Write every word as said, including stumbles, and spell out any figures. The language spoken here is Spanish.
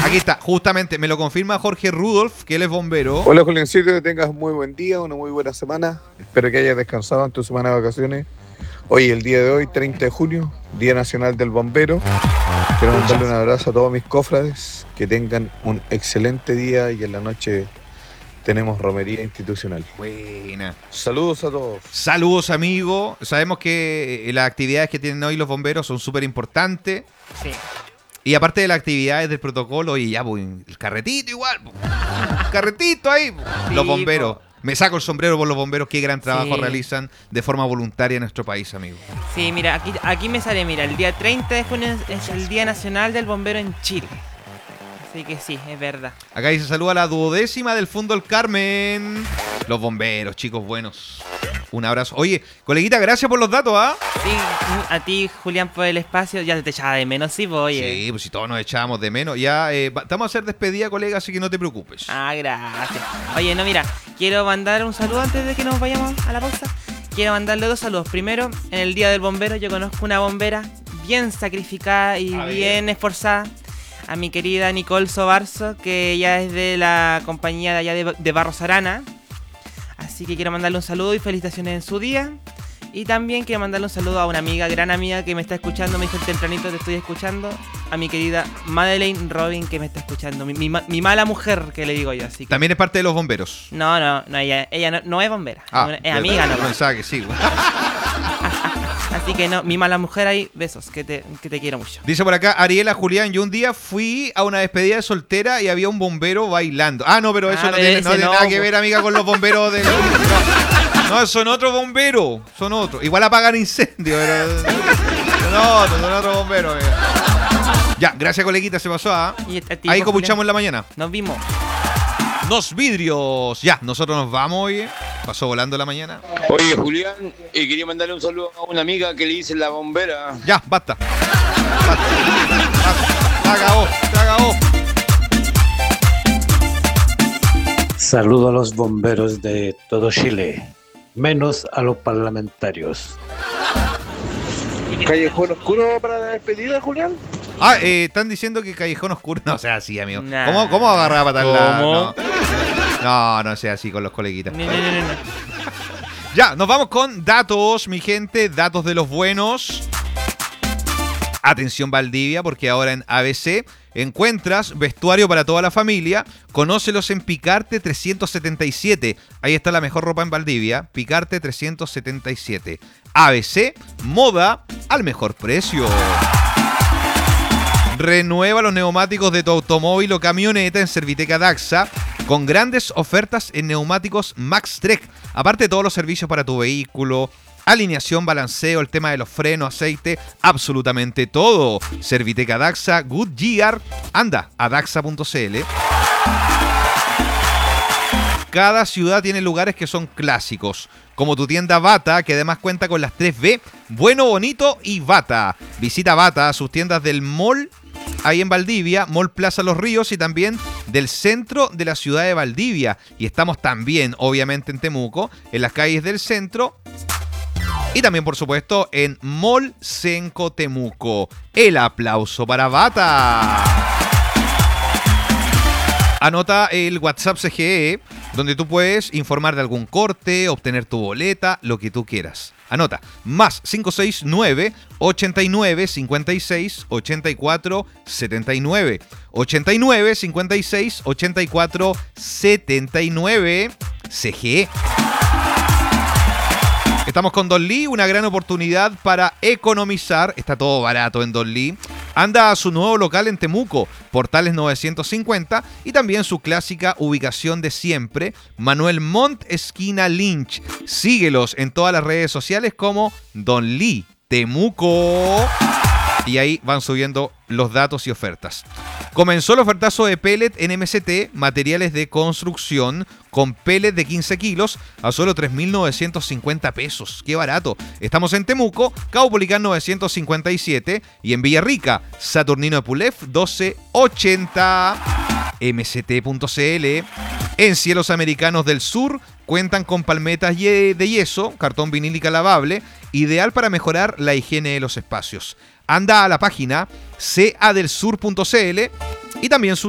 Aquí está, justamente, me lo confirma Jorge Rudolf, que él es bombero. Hola, Juliancito, que tengas un muy buen día, una muy buena semana. Espero que hayas descansado en tu semana de vacaciones. Hoy, el día de hoy, treinta de junio, Día Nacional del Bombero. Quiero mandarle un abrazo a todos mis cofrades, que tengan un excelente día y en la noche tenemos romería institucional. Buena. Saludos a todos. Saludos, amigo. Sabemos que las actividades que tienen hoy los bomberos son súper importantes. Sí. Y aparte de las actividades del protocolo, y ya, pues, el carretito igual. Pues. El carretito ahí. Pues. Sí, los bomberos. po. Me saco el sombrero por los bomberos. Qué gran trabajo Sí. realizan de forma voluntaria en nuestro país, amigo. Sí, mira, aquí, aquí me sale, mira, el día treinta de junio es el Día Nacional del Bombero en Chile. Así que sí, es verdad. Acá dice, saluda a la duodécima del Fondo El Carmen. Los bomberos, chicos buenos. Un abrazo. Oye, coleguita, gracias por los datos, ¿ah? Sí, a ti, Julián, por el espacio. Ya te echaba de menos, sí, pues, oye. Sí, pues si todos nos echábamos de menos. Ya, eh, va- estamos a hacer despedida, colega, así que no te preocupes. Ah, gracias. Oye, no, mira, quiero mandar un saludo antes de que nos vayamos a la pausa. Quiero mandarle dos saludos. Primero, en el Día del Bombero, yo conozco una bombera bien sacrificada y A ver. bien esforzada. A mi querida Nicole Sobarzo, que ella es de la compañía de allá de, de Barros Arana. Así que quiero mandarle un saludo y felicitaciones en su día. Y también quiero mandarle un saludo a una amiga, gran amiga que me está escuchando. Me dijo tempranito, te estoy escuchando. A mi querida Madeleine Robin, que me está escuchando. Mi, mi, ma- mi mala mujer, que le digo yo. Así que... También es parte de los bomberos. No, no, no, ella, ella no, no es bombera. Ah, es, es amiga, no. no. Pensaba que sí, güey. Así que no, mi mala mujer ahí, besos, que te, que te quiero mucho. Dice por acá, Ariela Julián, yo un día fui a una despedida de soltera y había un bombero bailando. Ah, no, pero eso Ah, no pero tiene, ese no tiene no, nada que po. ver, amiga, con los bomberos de... No, no, son otros bomberos, son otros. Igual apagan incendios, pero... Son otros, son otros bomberos, amiga. Ya, gracias, coleguita, se pasó, ¿ah? Y a ti, Ahí pues, copuchamos en Julián, la mañana. Nos vimos. Los vidrios. Ya, nosotros nos vamos, oye. Pasó volando la mañana. Oye, Julián, y quería mandarle un saludo a una amiga que le dice la bombera. Ya, basta. Basta. Basta. Se acabó, se acabó. Saludo a los bomberos de todo Chile, menos a los parlamentarios. ¿Callejón oscuro para la despedida, Julián? Ah, eh, están diciendo que Callejón Oscuro. No sea así, amigo. Nah. ¿Cómo, ¿Cómo agarrar a patar la.? ¿Cómo? No. no, no sea así con los coleguitas. No, no, no, no, no. Ya, nos vamos con datos, mi gente. Datos de los buenos. Atención, Valdivia, porque ahora en A B C encuentras vestuario para toda la familia. Conócelos en Picarte trescientos setenta y siete. Ahí está la mejor ropa en Valdivia. Picarte trescientos setenta y siete. A B C, moda al mejor precio. Renueva los neumáticos de tu automóvil o camioneta en Serviteca Daxa con grandes ofertas en neumáticos MaxTrek. Aparte de todos los servicios para tu vehículo, alineación, balanceo, el tema de los frenos, aceite, absolutamente todo. Serviteca Daxa, Goodyear. Anda a daxa punto c l. Cada ciudad tiene lugares que son clásicos, como tu tienda Bata, que además cuenta con las tres B, bueno, bonito y Bata. Visita Bata, sus tiendas del mall, ahí en Valdivia, Mall Plaza Los Ríos y también del centro de la ciudad de Valdivia. Y estamos también, obviamente, en Temuco, en las calles del centro. Y también, por supuesto, en Mall Senco Temuco. El aplauso para Bata. Anota el WhatsApp C G E, donde tú puedes informar de algún corte, obtener tu boleta, lo que tú quieras. Anota, más cinco seis nueve, ochenta y nueve, cincuenta y seis, ochenta y cuatro, setenta y nueve. ochenta y nueve, cincuenta y seis, ochenta y cuatro, setenta y nueve. C G E. Estamos con Don Lee, una gran oportunidad para economizar. Está todo barato en Don Lee. Anda a su nuevo local en Temuco, Portales novecientos cincuenta, y también su clásica ubicación de siempre, Manuel Montt, esquina Lynch. Síguelos en todas las redes sociales como Don Lee Temuco. Y ahí van subiendo los datos y ofertas. Comenzó el ofertazo de pellet en M C T, materiales de construcción, con pellet de quince kilos a solo tres mil novecientos cincuenta pesos. ¡Qué barato! Estamos en Temuco, Caupolicán novecientos cincuenta y siete, y en Villarrica, Saturnino de Pulef doce ochenta. M C T punto c l. En Cielos Americanos del Sur cuentan con palmetas de yeso, cartón vinílica lavable, ideal para mejorar la higiene de los espacios. Anda a la página c a del sur punto c l y también su